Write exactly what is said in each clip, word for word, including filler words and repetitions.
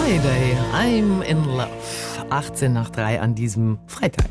Friday, I'm in love. achtzehn nach drei an diesem Freitag.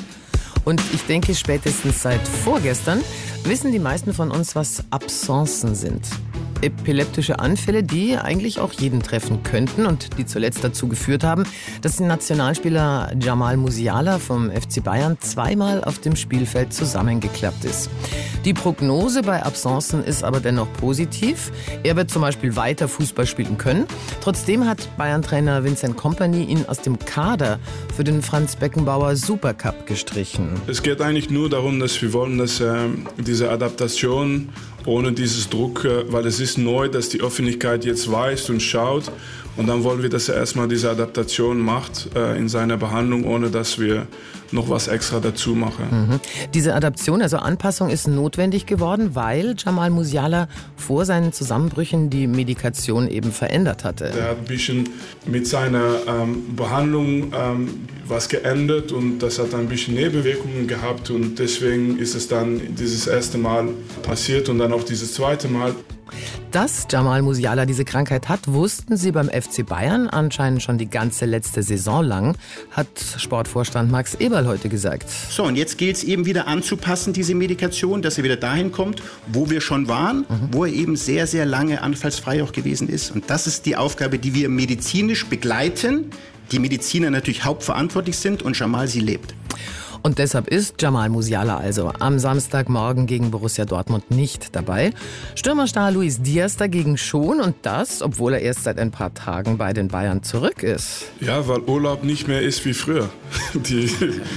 Und ich denke, spätestens seit vorgestern wissen die meisten von uns, was Absenzen sind. Epileptische Anfälle, die eigentlich auch jeden treffen könnten und die zuletzt dazu geführt haben, dass Nationalspieler Jamal Musiala vom F C Bayern zweimal auf dem Spielfeld zusammengeklappt ist. Die Prognose bei Absenzen ist aber dennoch positiv. Er wird zum Beispiel weiter Fußball spielen können. Trotzdem hat Bayern-Trainer Vincent Kompany ihn aus dem Kader für den Franz Beckenbauer Supercup gestrichen. Es geht eigentlich nur darum, dass wir wollen, dass äh, diese Adaptation ohne dieses Druck, äh, weil es ist neu, dass die Öffentlichkeit jetzt weiß und schaut. Und dann wollen wir, dass er erstmal diese Adaptation macht äh, in seiner Behandlung, ohne dass wir noch was extra dazu machen. Mhm. Diese Adaption, also Anpassung, ist notwendig geworden, weil Jamal Musiala vor seinen Zusammenbrüchen die Medikation eben verändert hatte. Er hat ein bisschen mit seiner ähm, Behandlung ähm, was geändert und das hat ein bisschen Nebenwirkungen gehabt und deswegen ist es dann dieses erste Mal passiert und dann auch dieses zweite Mal. Dass Jamal Musiala diese Krankheit hat, wussten sie beim F C Bayern anscheinend schon die ganze letzte Saison lang, hat Sportvorstand Max Eberl heute gesagt. So, und jetzt gilt es eben wieder anzupassen, diese Medikation, dass er wieder dahin kommt, wo wir schon waren, mhm. wo er eben sehr, sehr lange anfallsfrei auch gewesen ist. Und das ist die Aufgabe, die wir medizinisch begleiten, die Mediziner natürlich hauptverantwortlich sind und Jamal sie lebt. Und deshalb ist Jamal Musiala also am Samstagmorgen gegen Borussia Dortmund nicht dabei. Stürmerstar Luis Diaz dagegen schon und das, obwohl er erst seit ein paar Tagen bei den Bayern zurück ist. Ja, weil Urlaub nicht mehr ist wie früher. Die,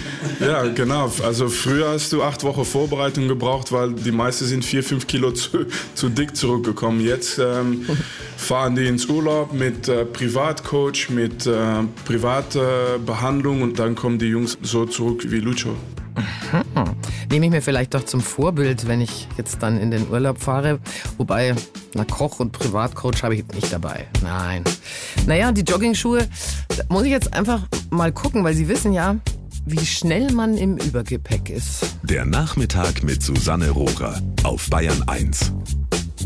ja, genau. Also früher hast du acht Wochen Vorbereitung gebraucht, weil die meisten sind vier, fünf Kilo zu, zu dick zurückgekommen. Jetzt ähm, fahren die ins Urlaub mit äh, Privatcoach, mit äh, privater Behandlung und dann kommen die Jungs so zurück wie Lucho. Mhm. Nehme ich mir vielleicht doch zum Vorbild, wenn ich jetzt dann in den Urlaub fahre. Wobei, na, Koch und Privatcoach habe ich jetzt nicht dabei. Nein. Naja, die Joggingschuhe, da muss ich jetzt einfach mal gucken, weil Sie wissen ja, wie schnell man im Übergepäck ist. Der Nachmittag mit Susanne Rohrer auf Bayern eins.